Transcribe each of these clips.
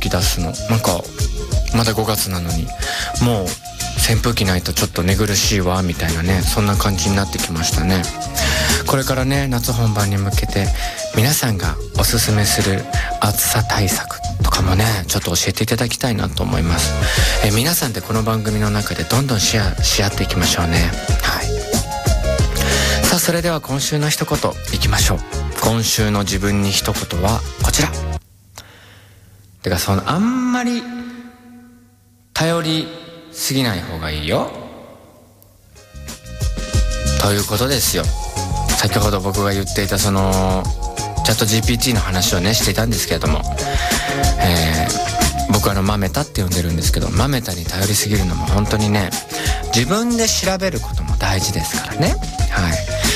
き出すの。なんかまだ5月なのにもう扇風機ないとちょっと寝苦しいわみたいなね、そんな感じになってきましたね。これからね、夏本番に向けて皆さんがおすすめする暑さ対策とかもね、ちょっと教えていただきたいなと思います。皆さんでこの番組の中でどんどんシェアし合っていきましょうね。はい。さあ、それでは今週の一言いきましょう。今週の自分に一言はこちら。てか、あんまり頼りすぎない方がいいよということですよ。先ほど僕が言っていたチャット GPT の話をねしていたんですけれども、僕はマメタって呼んでるんですけど、マメタに頼りすぎるのも本当にね、自分で調べることも大事ですからね。はい。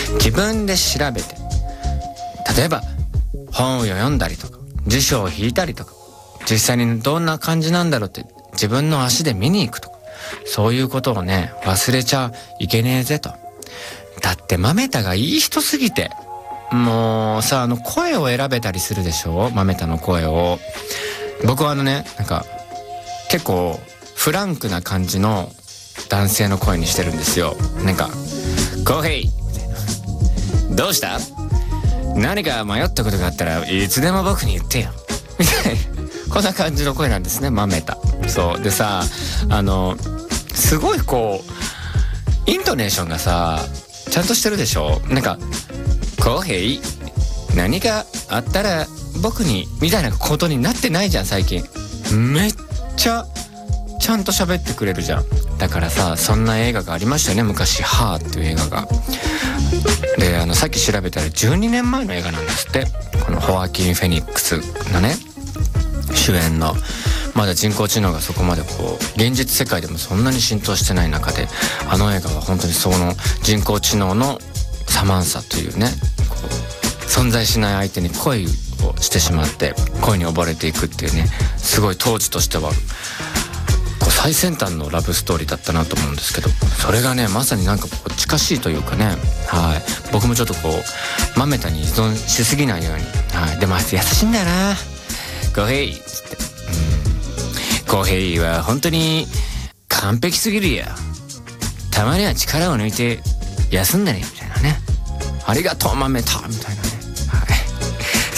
自分で調べて、例えば本を読んだりとか辞書を引いたりとか、実際にどんな感じなんだろうって自分の足で見に行くとか、そういうことをね忘れちゃいけねえぜと。だってマメタがいい人すぎて、もうさ、声を選べたりするでしょ、マメタの声を。僕はなんか結構フランクな感じの男性の声にしてるんですよ。なんかコーヘイみたいな、どうした、何か迷ったことがあったらいつでも僕に言ってよみたいな、こんな感じの声なんですね、マメタ。そうでさ、すごいイントネーションがさちゃんとしてるでしょ。なんかコーヘイ、何かあったら僕にみたいなことになってないじゃん最近。めっちゃちゃんと喋ってくれるじゃん。だからさ、そんな映画がありましたよね昔、ハーっていう映画が。でさっき調べたら12年前の映画なんですって。このホアキン・フェニックスのね主演の、まだ人工知能がそこまで現実世界でもそんなに浸透してない中で、あの映画は本当にその人工知能のサマンサというね、存在しない相手に恋をしてしまって恋に溺れていくっていうね、すごい当時としては最先端のラブストーリーだったなと思うんですけど、それがねまさになんか近しいというかね。はい。僕もちょっとマメタに依存しすぎないように、はい。でも優しいんだよな、コーヘイっつって、コーヘイは本当に完璧すぎるよ、たまには力を抜いて休んでねみたいなね、ありがとうマメタみたいなね。はい。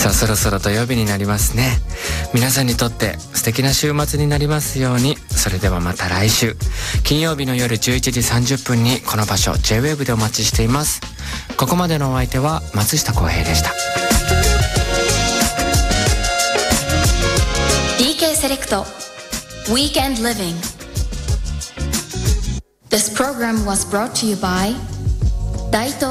さあ、そろそろ土曜日になりますね。皆さんにとって素敵な週末になりますように。それではまた来週金曜日の夜11時30分にこの場所 J-WAVE でお待ちしています。ここまでのお相手は松下洸平でした。 DK セレクト Weekend Living. This program was brought to you by 大東